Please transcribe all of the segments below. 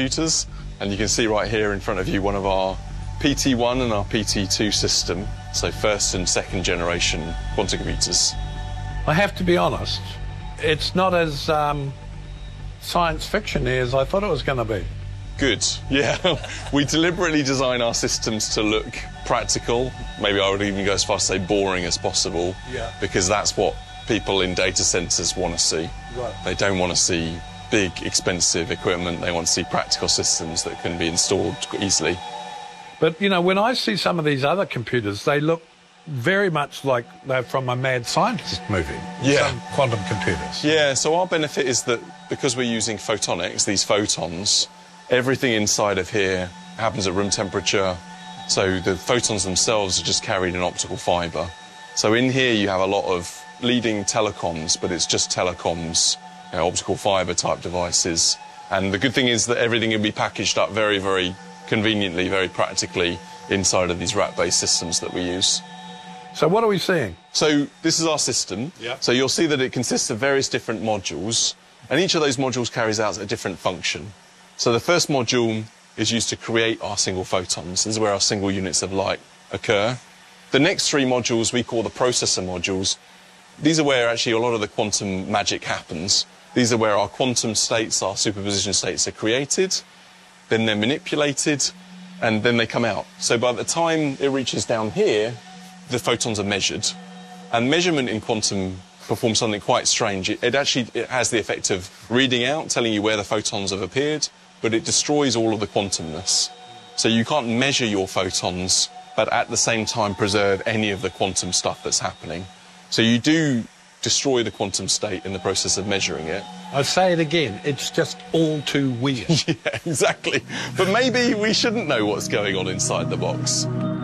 computers, and you can see right here in front of you one of our PT1 and our PT2 system, so first and second generation quantum computers. I have to be honest, it's not as science fiction-y as I thought it was going to be. Good, yeah. We deliberately design our systems to look practical. Maybe I would even go as far as to say boring as possible, because that's what people in data centres want to see. Right. They don't want to see big, expensive equipment. They want to see practical systems that can be installed easily. But, you know, when I see some of these other computers, they look very much like they're from a mad scientist movie. Yeah. Some quantum computers. Yeah, so our benefit is that because we're using photonics, these photons, everything inside of here happens at room temperature, so the photons themselves are just carried in optical fibre. So in here you have a lot of leading telecoms, but it's just telecoms, you know, optical fibre type devices. And the good thing is that everything can be packaged up very, very conveniently, very practically inside of these rack-based systems that we use. So what are we seeing? So this is our system. Yeah. So you'll see that it consists of various different modules, and each of those modules carries out a different function. So the first module is used to create our single photons. This is where our single units of light occur. The next three modules we call the processor modules. These are where actually a lot of the quantum magic happens. These are where our quantum states, our superposition states are created, then they're manipulated, and then they come out. So by the time it reaches down here, the photons are measured. And measurement in quantum performs something quite strange. It has the effect of reading out, telling you where the photons have appeared, but it destroys all of the quantumness. So you can't measure your photons, but at the same time preserve any of the quantum stuff that's happening. So you do destroy the quantum state in the process of measuring it. I'll say it again, it's just all too weird. Yeah, exactly. But maybe we shouldn't know what's going on inside the box.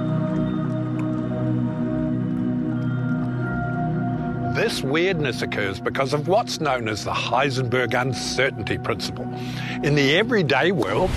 This weirdness occurs because of what's known as the Heisenberg uncertainty principle. In the everyday world,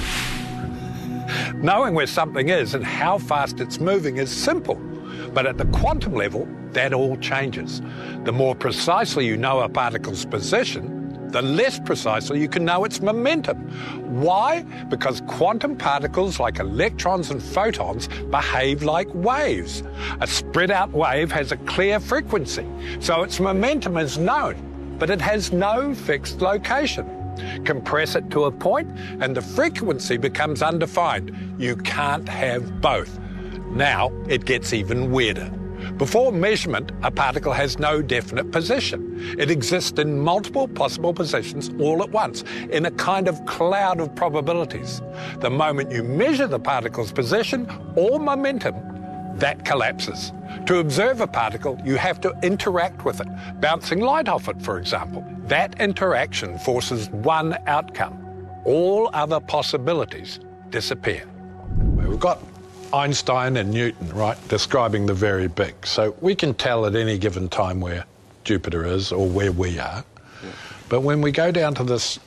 knowing where something is and how fast it's moving is simple. But at the quantum level, that all changes. The more precisely you know a particle's position, the less precisely you can know its momentum. Why? Because quantum particles, like electrons and photons, behave like waves. A spread-out wave has a clear frequency, so its momentum is known, but it has no fixed location. Compress it to a point, and the frequency becomes undefined. You can't have both. Now it gets even weirder. Before measurement, a particle has no definite position. It exists in multiple possible positions all at once, in a kind of cloud of probabilities. The moment you measure the particle's position or momentum, that collapses. To observe a particle, you have to interact with it, bouncing light off it, for example. That interaction forces one outcome. All other possibilities disappear. We've got Einstein and Newton, right, describing the very big. So we can tell at any given time where Jupiter is or where we are. Yeah. But when we go down to this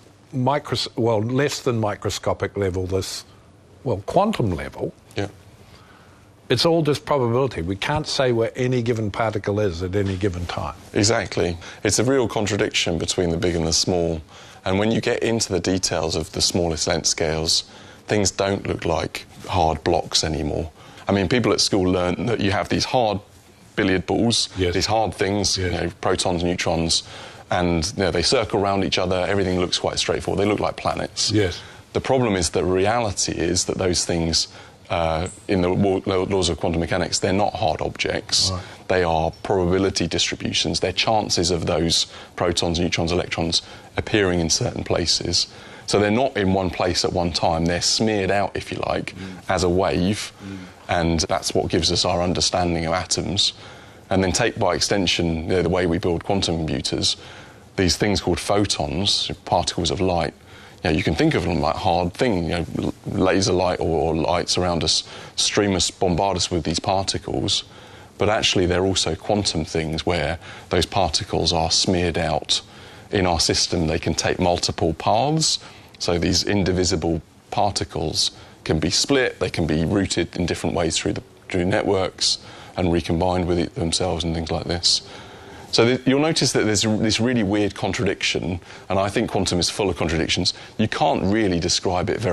less than microscopic level, this, quantum level, yeah, it's all just probability. We can't say where any given particle is at any given time. Exactly. It's a real contradiction between the big and the small. And when you get into the details of the smallest length scales, things don't look like hard blocks anymore. I mean, people at school learn that you have these hard billiard balls, yes, these hard things, yes, you know, protons, neutrons, and you know, they circle around each other. Everything looks quite straightforward. They look like planets. Yes. The problem is that reality is that those things, in the laws of quantum mechanics, they're not hard objects. Right. They are probability distributions. They're chances of those protons, neutrons, electrons appearing in certain places. So they're not in one place at one time. They're smeared out, if you like, as a wave, and that's what gives us our understanding of atoms. And then take by extension, you know, the way we build quantum computers, these things called photons, particles of light. You know, you can think of them like hard things, you know, laser light or lights around us stream us, bombard us with these particles, but actually they're also quantum things where those particles are smeared out. In our system, they can take multiple paths, so these indivisible particles can be split, they can be routed in different ways through networks and recombined with themselves and things like this. So you'll notice that there's this really weird contradiction, and I think quantum is full of contradictions. You can't really describe it very